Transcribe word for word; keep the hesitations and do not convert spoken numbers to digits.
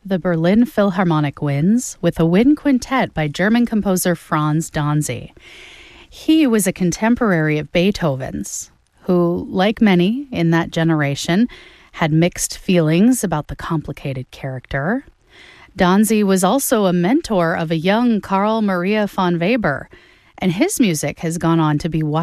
the Berlin Philharmonic Winds with a wind quintet by German composer Franz Danzy. He was a contemporary of Beethoven's, who, like many in that generation, had mixed feelings about the complicated character. Danzy was also a mentor of a young Carl Maria von Weber, and his music has gone on to be widely